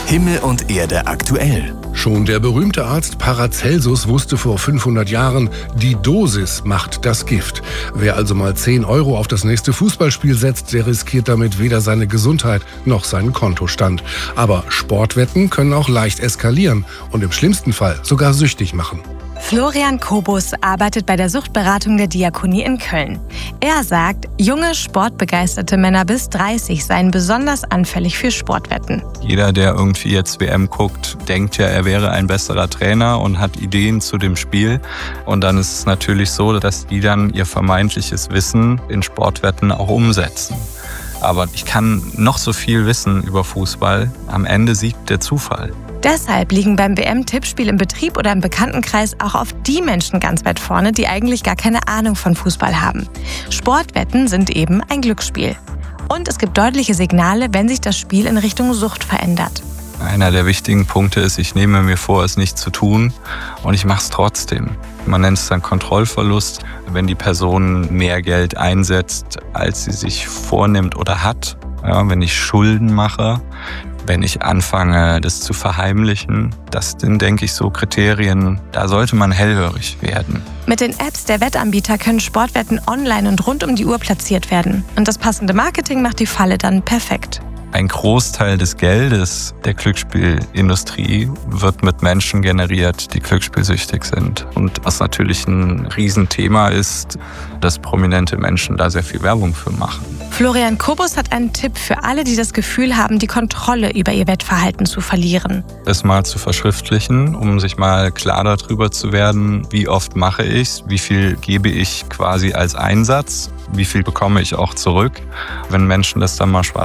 Himmel und Erde aktuell. Schon der berühmte Arzt Paracelsus wusste vor 500 Jahren, die Dosis macht das Gift. Wer also mal 10 Euro auf das nächste Fußballspiel setzt, der riskiert damit weder seine Gesundheit noch seinen Kontostand. Aber Sportwetten können auch leicht eskalieren und im schlimmsten Fall sogar süchtig machen. Florian Kobus arbeitet bei der Suchtberatung der Diakonie in Köln. Er sagt, junge, sportbegeisterte Männer bis 30 seien besonders anfällig für Sportwetten. Jeder, der irgendwie jetzt WM guckt, denkt ja, er wäre ein besserer Trainer und hat Ideen zu dem Spiel. Und dann ist es natürlich so, dass die dann ihr vermeintliches Wissen in Sportwetten auch umsetzen. Aber ich kann noch so viel wissen über Fußball. Am Ende siegt der Zufall. Deshalb liegen beim WM-Tippspiel im Betrieb oder im Bekanntenkreis auch oft die Menschen ganz weit vorne, die eigentlich gar keine Ahnung von Fußball haben. Sportwetten sind eben ein Glücksspiel. Und es gibt deutliche Signale, wenn sich das Spiel in Richtung Sucht verändert. Einer der wichtigen Punkte ist, ich nehme mir vor, es nicht zu tun und ich mache es trotzdem. Man nennt es dann Kontrollverlust, wenn die Person mehr Geld einsetzt, als sie sich vornimmt oder hat. Ja, wenn ich Schulden mache, wenn ich anfange, das zu verheimlichen, das sind, denke ich, so Kriterien, da sollte man hellhörig werden. Mit den Apps der Wettanbieter können Sportwetten online und rund um die Uhr platziert werden. Und das passende Marketing macht die Falle dann perfekt. Ein Großteil des Geldes der Glücksspielindustrie wird mit Menschen generiert, die glücksspielsüchtig sind. Und was natürlich ein Riesenthema ist, dass prominente Menschen da sehr viel Werbung für machen. Florian Kobus hat einen Tipp für alle, die das Gefühl haben, die Kontrolle über ihr Wettverhalten zu verlieren. Das mal zu verschriftlichen, um sich mal klar darüber zu werden, wie oft mache ich's, wie viel gebe ich quasi als Einsatz, wie viel bekomme ich auch zurück. Wenn Menschen das dann mal schwarz